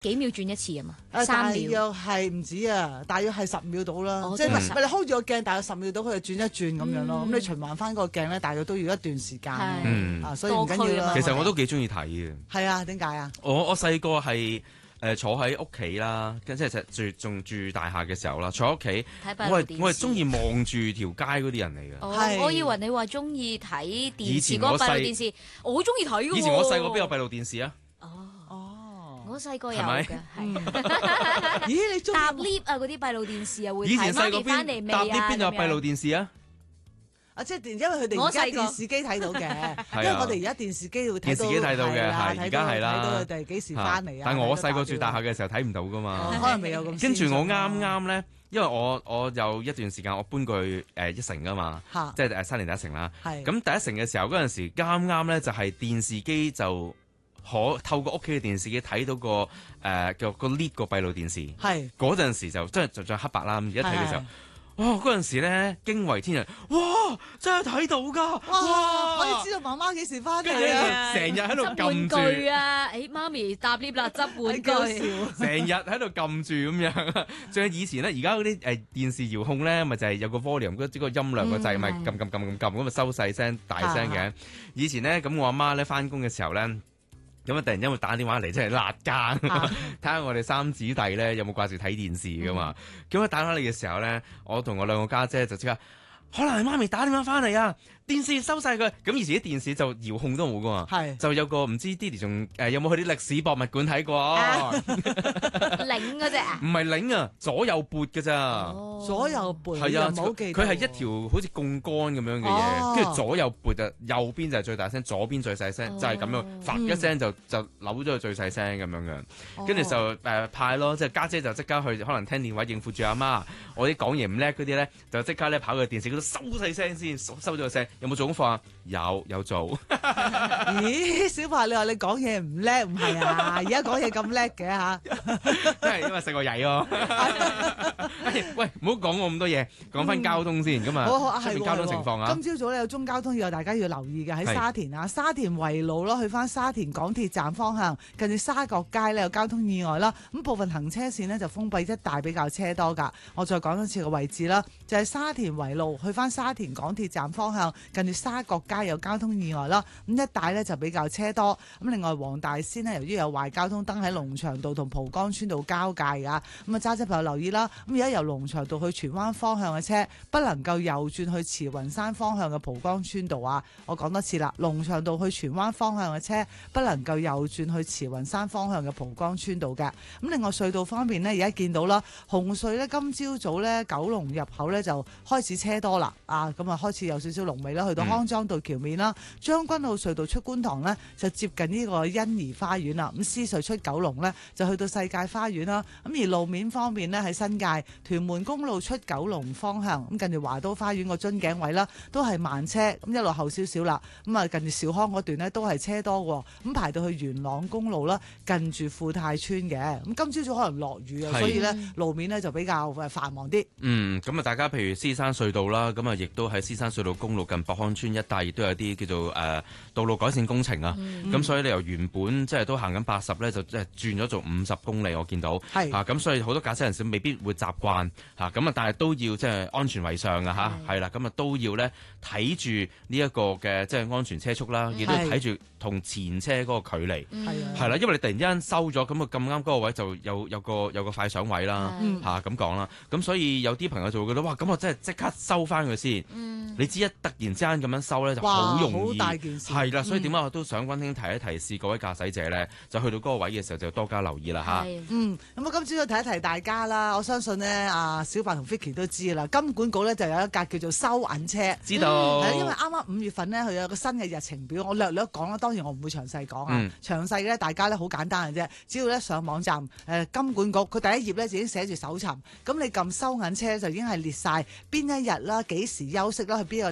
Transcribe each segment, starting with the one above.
幾秒轉一次啊嘛大 ，3 約秒。 係唔止啊，大約係10秒到啦， 哦即係都係你 hold 住個鏡，大約10秒到，佢就轉一轉咁樣咯。咁你循環翻個鏡咧，大約都要一段時間係啊，所以唔緊要啦。 其實我都幾中意睇嘅。 係啊，點解啊？ 我細個係坐喺屋企啦，即係仲住大廈嘅時候啦，坐喺屋企， 睇閉路電視我係中意望住條街嗰啲人嚟嘅。 係我以為你話中意睇以電視前嗰個閉路我細電視，我好中意睇嘅喎。 以前我細個邊有閉路電視啊？ 哦， 我細個有係咪嘅，係咦，你中搭意 lift 啊嗰啲閉路電視啊會睇以前細個媽咪翻嚟邊搭未 lift 啊邊有閉路咁樣。 電視啊？ 啊，即係因為佢哋而家我細個電視機睇到嘅，因為我哋而家電視機會睇到， 電視機睇到嘅係啦係而家係啦睇到佢哋幾時翻嚟啊？ 但我細個住住大廈嘅時候睇唔到噶嘛。 可能未有咁先進啊。 跟住我啱啱咧，因為我有一段時間我搬過去一城噶嘛， 嚇即係新年第一城啦。 係咁第一城嘅時候嗰陣時，啱啱咧就係電視機就可透過屋企嘅電視機睇到個個 lift 個閉路電視。 係嗰陣時就真係就黑白啦。而家睇嘅時候係。 哇！嗰陣時咧驚為天人，哇！真係睇到㗎， 哇！可以知道媽媽幾時翻跟住嚟啊？ 咧成日喺度執玩撳具住， 啊！媽咪搭 lift 啦，執玩幾好具。 笑。 成日喺度撳住咁樣。仲有以前咧，而家嗰啲電視遙控咧，咪就係有個 volume 嗰個音量個掣，咪撳咁咪收細聲大聲嘅。以前咧，咁我阿媽咧翻工嘅時候咧。咁啊！突然間會打電話嚟，真係辣奸，睇下我哋三子弟咧有冇掛住睇電視噶嘛？咁啊打電話嚟嘅時候咧，我同我兩個家姐就即刻，可能係媽咪打電話翻嚟啊！電視收晒佢。咁以前啲電視就遙控都冇噶嘛， 係就有個唔知 Didi 仲有冇去啲歷史博物館睇過？ 擰嗰只啊？ 唔係擰啊，左右撥㗎咋。 哦左右撥， 係啊， 唔好記得喎。 佢係一條好似槓桿咁樣嘅哦嘢，跟住左右撥啊，右邊就係最大聲，左邊最細聲，就係咁樣，發一聲就扭咗去最細聲咁樣嘅。跟住就派咯，即係家姐就即刻去可能聽電話應付住阿媽，我啲講嘢唔叻嗰啲咧就即刻咧跑去電視嗰度收細聲先，收咗個聲。有冇做功課啊？有做。 咦，小柏你話你講嘢唔叻唔係啊？而家講嘢咁叻嘅嚇， 因為細個曳咯。喂，唔好講我咁多嘢，講翻交通先咁啊。出面交通情況啊。 今朝早咧有中交通意外，大家要留意嘅喺沙田啊，沙田圍路咯，去翻沙田港鐵站方向，近住沙角街咧有交通意外啦。咁部分行車線呢就封閉，一帶比較車多㗎。我再講一次個位置啦，就係沙田圍路去翻沙田港鐵站方向，近住沙角街有交通意外啦。咁一帶呢就比較車多。咁另外黃大仙呢，由於有壞交通燈喺龍翔道同蒲崗村道交界㗎，咁啊揸車朋友留意啦。咁而家由龍翔道去荃灣方向嘅車不能夠右轉去慈雲山方向嘅蒲崗村道啊！我講多次啦，龍翔道去荃灣方向嘅車不能夠右轉去慈雲山方向嘅蒲崗村道嘅。咁另外隧道方面呢，而家見到啦，紅隧呢，今朝早呢，九龍入口呢就開始車多啦，咁啊開始有少少龍尾啦，去到康莊道橋面啦，將軍澳隧道出觀塘呢，就接近呢個欣怡花園啦，咁獅隧出九龍呢，就去到世界花園啦。咁而路面方面呢，喺新界屯門公路出九龍方向，咁近住華都花園個樽頸位啦，都係慢車，咁一路後少少啦。咁啊，近住兆康嗰段呢，都係車多喎，咁排到去元朗公路啦，近住富泰村嘅。咁今朝早可能落雨啊，所以呢路面呢就比較繁忙啲。 咁啊，大家譬如獅山隧道啦，咁啊，亦都喺獅山隧道公路近博康村一帶，亦都有啲叫做道路改善工程啊。咁所以你由原本即係都行緊80咧，就即係轉咗做50公里，我見到係咁所以好多駕駛人士未必會習慣咁啊，但係都要即係安全為上啊係啦，咁啊都要咧睇住呢一個嘅即係安全車速啦，亦都睇住同前車嗰個距離係啦，因為你突然之間收咗，咁啊咁啱嗰個位就有個快上位啦咁講啦，咁所以有啲朋友就會覺得哇，咁我真係即刻收翻佢先。你知一突然之間咁樣收咧就好容易， 好大件事係啦，所以點解我都想溫馨提一提示各位駕駛者咧，就去到嗰個位嘅時候就多加留意啦嚇。 咁我今朝都提一提大家啦，我相信呢，阿小白同 Vicky 都知啦，金管局咧就有一架叫做收銀車， 知道因為啱啱5月份呢，佢有個新嘅日程表，我略略講啦，當然我唔會詳細講啊。詳細嘅咧，大家咧好簡單嘅啫，只要咧上網站金管局，佢第一頁咧就已經寫住搜尋，咁你撳收銀車就已經係列晒邊一日啦、幾時休息啦、去邊個地區啊。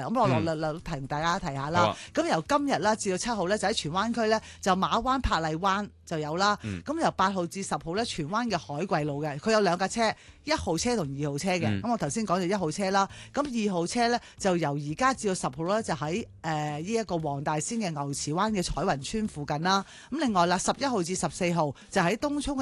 咁我略提大家提下啦好啊。 咁由今日啦至到7號咧，就喺荃灣區咧就馬灣珀麗灣就有啦。咁由8號至10號咧，荃灣嘅海桂路嘅，佢有2架車，1號車同2號車嘅。咁我頭先講就1號車啦。咁2號車咧就由而家至到10號咧，就喺呢一個黃大仙嘅牛池灣嘅彩雲村附近啦。咁另外啦，11號至14號就喺東涌嘅